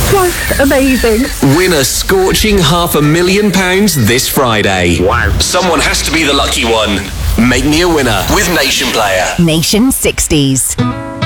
Was amazing. Win a scorching £500,000 this Friday. Wow. Someone has to be the lucky one. Make me a winner with Nation Player. Nation 60s.